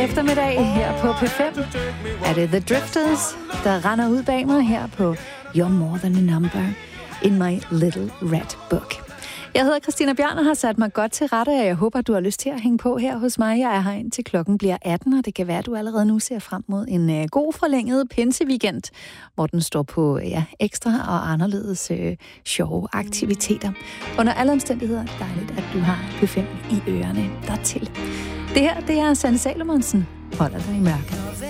fredag eftermiddag her på P5 er det The Drifters, der render ud bag mig her på You're More Than a Number in My Little Red Book. Jeg hedder Christina Bjørn og har sat mig godt til rette, og jeg håber, du har lyst til at hænge på her hos mig. Jeg er her indtil klokken bliver 18, og det kan være, at du allerede nu ser frem mod en god forlænget pinseweekend, hvor den står på ekstra og anderledes sjove aktiviteter. Under alle omstændigheder dejligt, at du har P5 i ørerne dertil. Det her, det er Sanne Salomonsen. Holder dig i mørket.